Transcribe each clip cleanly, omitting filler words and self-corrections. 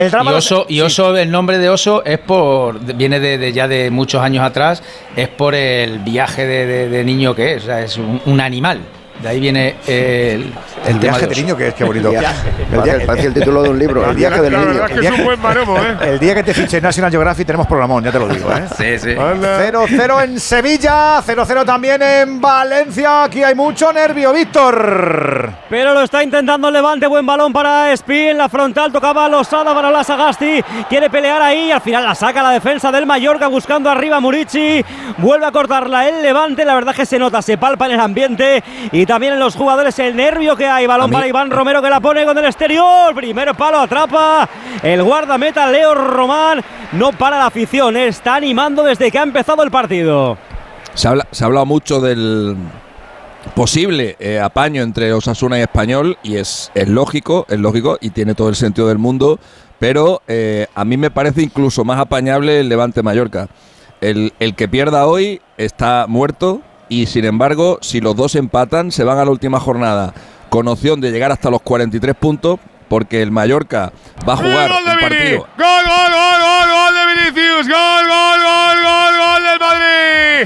Y Oso, el nombre de Oso viene de muchos años atrás, es por el viaje de niño que es, o sea, es un animal. De ahí viene el viaje de niño, que es que bonito. Parece el título de un libro, el viaje del niño. Es un buen maromo, ¿eh? El día que te fiche National Geographic tenemos programón, ya te lo digo, ¿eh? Sí. 0-0 en Sevilla, 0-0 también en Valencia. Aquí hay mucho nervio, Víctor. Pero lo está intentando el Levante, buen balón para Espí, en la frontal tocaba Losada para la Sagasti, quiere pelear ahí, al final la saca la defensa del Mallorca buscando arriba a Murici, vuelve a cortarla el Levante, la verdad que se nota, se palpa en el ambiente y también en los jugadores el nervio que hay. Balón para Iván Romero que la pone con el exterior. Primer palo, atrapa el guardameta Leo Román. No para la afición, está animando desde que ha empezado el partido. Se ha hablado mucho del posible apaño entre Osasuna y Español y es lógico y tiene todo el sentido del mundo, pero a mí me parece incluso más apañable el Levante Mallorca. El que pierda hoy está muerto. Y sin embargo, si los dos empatan, se van a la última jornada con opción de llegar hasta los 43 puntos, porque el Mallorca va a jugar un partido. ¡Gol de Vinicius! ¡Gol del Madrid!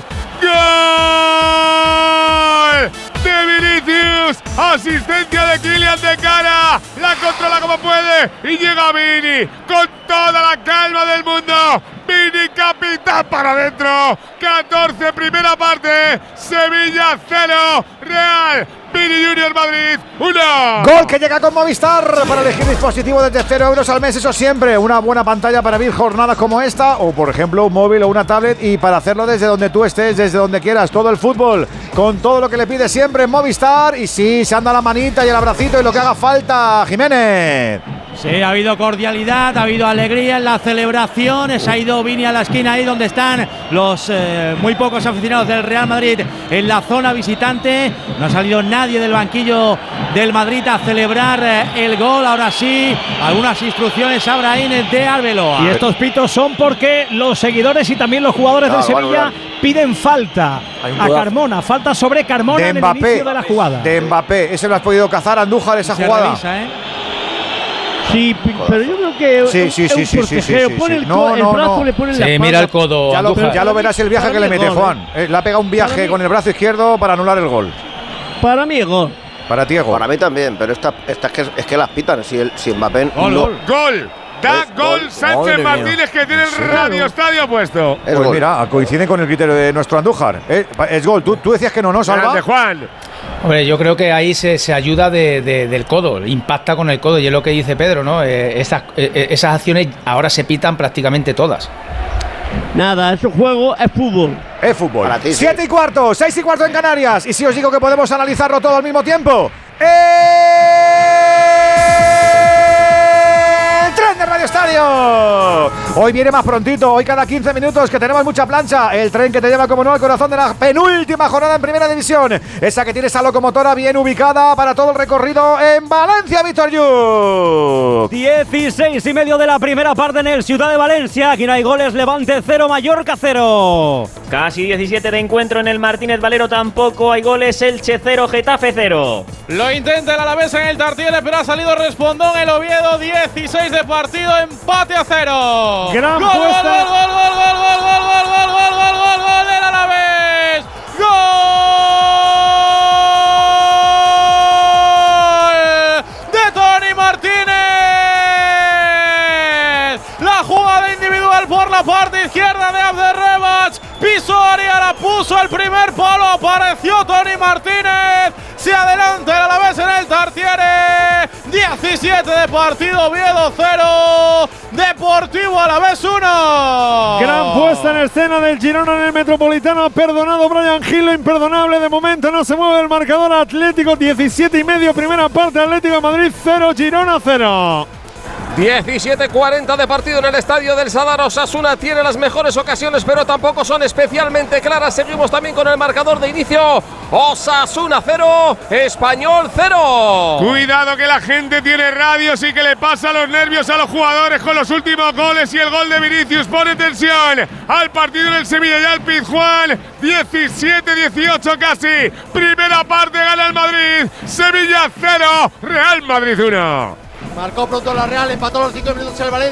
¡Gol de Vinicius! Asistencia de Kylian de cara. La controla como puede y llega Vini con toda la calma del mundo. Vini capitán para adentro. 14 primera parte. Sevilla 0. Real Vini Junior Madrid 1. Gol que llega con Movistar para elegir dispositivo desde 0 euros al mes. Eso siempre una buena pantalla para vivir jornadas como esta, o por ejemplo un móvil o una tablet, y para hacerlo desde donde tú estés, desde donde quieras. Todo el fútbol con todo lo que le pide siempre en Movistar. Y sí, se anda la manita y el abracito y lo que haga falta, Jiménez. Sí, ha habido cordialidad, ha habido alegría en la celebración. Se ha ido Vini a la esquina ahí donde están los muy pocos aficionados del Real Madrid en la zona visitante. No ha salido nadie del banquillo del Madrid a celebrar el gol. Ahora sí, algunas instrucciones a Brahim de Arbeloa. Y estos pitos son porque los seguidores y también los jugadores del Sevilla piden falta a Carmona. Falta sobre Carmona en el inicio de la jugada. De Mbappé, ese lo has podido cazar, Andújar, esa jugada. Revisa, Sí, pero yo creo que sí. Pone el brazo, le pone la espalda. Mira el codo. Ya lo verás el viaje que le mete, Juan. Le ha pegado un viaje con el brazo izquierdo para anular el gol. Para mí es gol. Para ti es gol. Para mí también, pero esta es que las pitan. Si Mbappé Gol. Da gol Sánchez Martínez, que tiene el Radio Estadio puesto. Pues mira, coincide con el criterio de nuestro Andújar. Es gol. Tú decías que no, Salva. De Juan. Hombre, yo creo que ahí se ayuda del codo, impacta con el codo, y es lo que dice Pedro, ¿no? Esas acciones ahora se pitan prácticamente todas. Nada, es un juego, es fútbol. Es fútbol. 7 y cuarto, 6 y cuarto en Canarias. Y si os digo que podemos analizarlo todo al mismo tiempo. Tren de Radio Estadio. Hoy viene más prontito, hoy cada 15 minutos, que tenemos mucha plancha. El tren que te lleva, como no, al corazón de la penúltima jornada en Primera División. Esa que tiene esa locomotora bien ubicada para todo el recorrido en Valencia, Víctor Yu. 16 y medio de la primera parte en el Ciudad de Valencia. Aquí no hay goles, Levante 0, Mallorca 0. Casi 17 de encuentro en el Martínez Valero, tampoco hay goles. Elche 0, Getafe 0. Lo intenta el Alavés en el Tartiere, pero ha salido respondón el Oviedo. 16 de partido, empate a 0. Gran gol del Alavés. Gol de Toni Martínez. La jugada individual por la parte izquierda de Abderrabach. Pisó área, la puso el primer palo. Apareció Toni Martínez. Se adelanta el Alavés en el Tartiere. 17 de partido, Oviedo 0, Deportivo Alavés 1. Gran puesta en escena del Girona en el Metropolitano. Ha perdonado Brian Gil, lo imperdonable. De momento no se mueve el marcador. Atlético 17 y medio, primera parte. Atlético de Madrid 0, Girona 0. 17:40 de partido en el estadio del Sadar. Osasuna tiene las mejores ocasiones, pero tampoco son especialmente claras. Seguimos también con el marcador de inicio. Osasuna 0, Español 0. Cuidado que la gente tiene radios y que le pasa los nervios a los jugadores con los últimos goles, y el gol de Vinicius pone tensión al partido en el Sevilla y al Pizjuán. 17-18 casi. Primera parte, gana el Madrid. Sevilla 0, Real Madrid 1. Marcó pronto la Real, empató los 5 minutos el Valencia.